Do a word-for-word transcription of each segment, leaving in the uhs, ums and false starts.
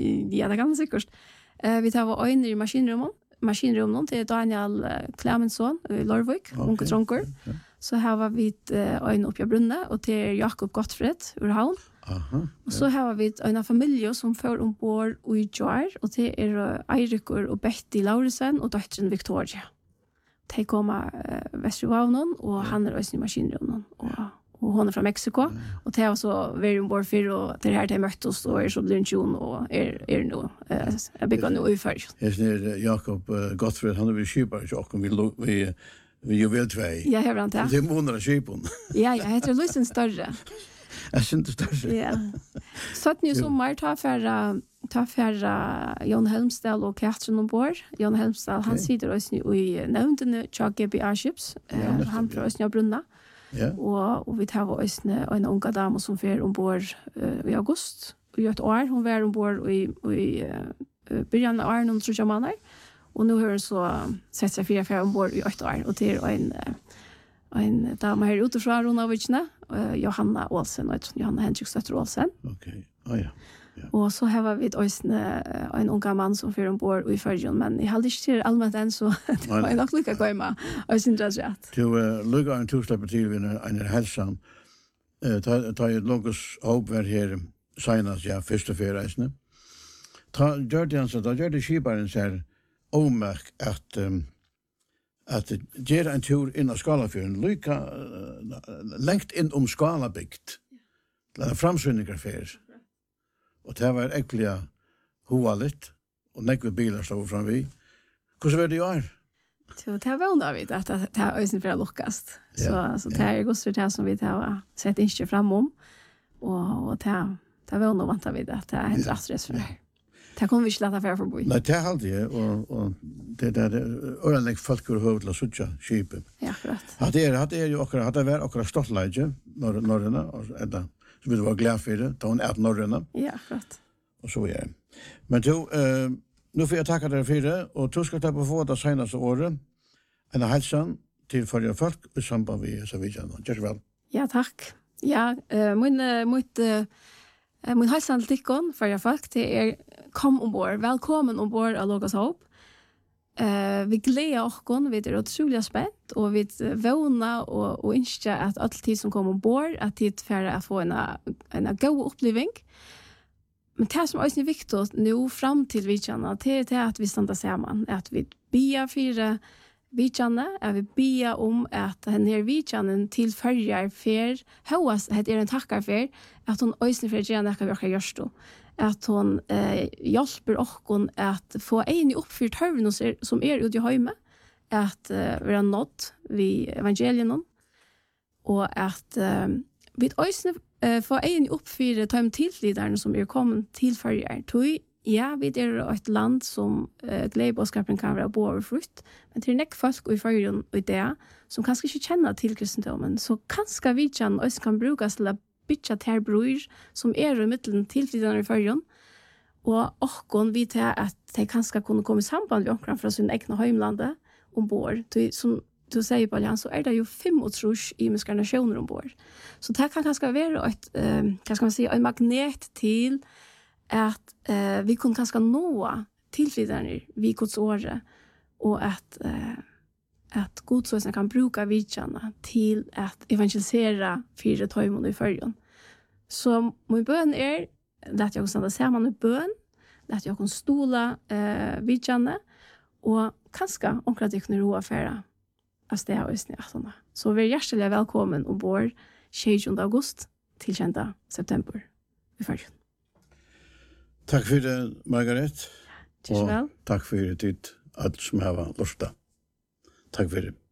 ja, det kan man sikkert. Uh, vi tar vår øyne i maskinrummet. Maskinrummet til Daniel uh, Clemensson i Lorvik, okay. Unge Tronker. Okay. Så har vi uh, øyne oppe i Brunne, og til Jakob Gottfred ur Havn. Aha, og så har vi en familie som får ombord i Jar, og det er Eirikur og Betty Lauresen og døtteren Victoria. De kommer uh, Vestervavnen, og ja. Han er også i maskinrummet. Og, og hun er fra Mexico, ja. Og det er også vært ombord for, og det er her de møttes, og er så blindsjon, og er, er nå, uh, jeg bygger nå i før. Jeg er Jakob uh, Gottfred, han er ved skipet, og vi, vi, vi er vel tvei. Ja, jeg har han til. Det er måneder av skipen. Ja, jeg heter Lysen Større. Jeg synes det største. Ja. Sånn i sommer, ta for, ta for uh, Jon Helmsdal og Katrin ombord. Jon Helmsdal, okay. Han sitter også i nevntene til G B A Ships. Ja, uh, han fra Østnja Brunna. Ja. Og, og vi tar også en unga dame som fer ombord uh, i august. I et år, hun var ombord i, i uh, begynnelsen av året, noen tror jeg mannen. Og nå har hun så sett seg fire fer ombord i et år. Og til en... Uh, en dame her ute fra Ronavitsne, uh, Johanna Olsen, og Johanna Henriksdøtter Olsen. Ok, ah, ja. Ja. Og så har vi også uh, en unga mann som fyrer ombord i Førgen, men jeg hadde ikke til allmänt enn, så det var nok lykke gøyma, og jeg synes det er rett. Du uh, lykker en to-slipper til ved en helsan. Uh, ta, ta et logos håp var her senest, ja, første ferreisene. Ta, gjør det altså, da gjør det skiparen seg ommerk at um, at gjøre en tur inn av Skalafjøren, lykka uh, lengt inn om Skalabygd, det er framsynningarfer. Og det var egentlig hovaligt, og nekve biler stod fram vi. Hvordan var det i år? Så det var vana vid at det er øysen for å lukkast. Så, ja. Så det er gos for det som vi har sett ikke fram om, og, og det, det var vana vant vid at det er helt rastrest for det. Det kommer vi ikke lette for forbi. Nei, det er alltid, og, og det er øyelig folk og høy til å suttje skipet. Ja, akkurat. Det er, det er jo akkurat, det er akkurat stoltleidje, norrøna, så vil du være glad for det, da hun er norrøna. Ja, akkurat. Og så er det. Men du, uh, nå får jeg takke dere for det, og du skal ta på få det seneste året, en helsen til forrige folk, i samband med Savijan. Gjør vel. Ja, takk. Ja, uh, min, uh, mitt... Uh, Min halsan til tikkon, for jeg folk, det er kom ombord, velkommen ombord av Logos Hope. Uh, vi gleder okkon, vi er utrolig spent, og vi vågna og, og innskje at alle tid som kom ombord, at tid for å få en, en god oppleving. Men det som er viktig nå fram til vidtjana, det er at vi stander sammen, at vi bier fire vidtjane, at vi bier om at denne vidtjanen til førjer fer, høyest at er en takkarfer, at hun øyne for å gjøre noe vi har gjort, at hun eh, hjelper oss at få en i oppfyrt høyene som er ute i høyme, at eh, vi har nådd ved evangelien, og at eh, vi øyne eh, få en i oppfyrt høyme tilflyderne som er kommet til førjer, tog. Ja, vi er et land som uh, gledebådskapen kan være bårefrutt, men det er nekk folk i førjen og det, som kanskje ikke kjenner til kristendommen, så kanskje vi kjenner også kan brukes til å bytte til bror som er i midten tilflytende i førjen, og åkken vi til at de kanskje kunne komme i samband med åkene fra sin egne heimlandet ombord. Som du sier, Baljan, så er det jo fem og trus i muskarnasjoner ombord. Så det kan kanskje være et, uh, hva skal man si, en magnet til at uh, vi kunne kanskje nå tilflyterne vid Guds åre, og at, uh, at Gudsåsene kan bruke vidtjene til at evangelisere fire tøymene i førjen. Så min bøn er, lett jeg kunne sammen med bøn, lett jeg kunne stole uh, vidtjene, og kanskje omkring at jeg kunne roe fære av sted og i aftene. Så vi er hjertelig velkommen ombord tjuende august til tjuende september i førjen. Takk for det, Margaret. Takk vel. Takk for det, ditt alt som har vært lortet. Takk for det.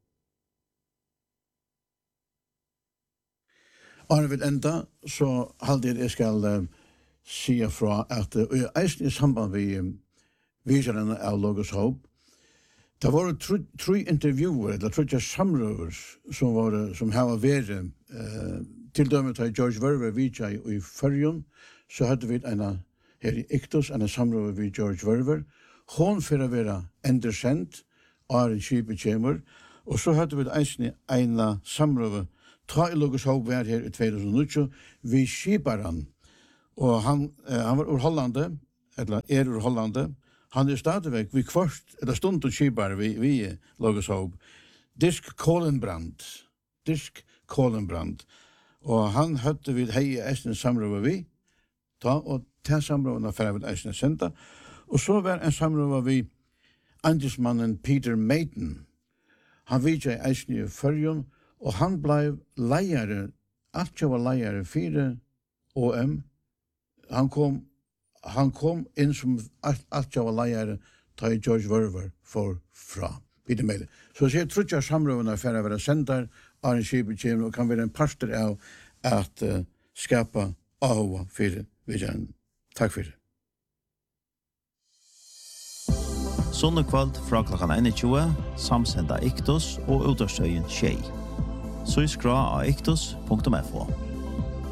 Arne vil enda, så halvdelen jeg skal uh, si fra at uh, eisen i samband med uh, viserne av Logos Hope, det var tre intervjuer, eller tre samrøver som, var, som har vært uh, til dømme til George Verver vidtja i Førjon, så hadde vi en her i Iktos, en samråd ved George Verver. Hon for å være endersendt, og en skipet kommer. Og så hadde vi eisen en samråd, ta i Logos Hope var her i tjuetusen og nitton, vi skiparen. Og han, eh, han var ur Hollande, eller er ur Hollande. Han er stadigvæk vi kvart, eller stund og skipar vi, vi Logos Hope. Disk Kolenbrand. Disk Kolenbrand. Og han høtte vi hei eisen samrøver vi, ta, og ta samrøverna færre vi eisen senda. Og så var en samrøver vi andelsmannen Peter Maiden. Han vidja eisen i fyrjon, og han blei leiare, alt jo var leiare fire O M. Han kom han kom inn som alt, alt jo var leiare ta i George Verver for fra Peter Maiden. Så jeg tror ikke samrøverna færre være sendar av en skipet og kan være en parter av at uh, skapa ahova for vidjan. Takk for det. Sånne kvalt fra klokkan einogtjúgu, samsenda Iktos og utastøyen Tjei. Så skra av iktos punktum f o.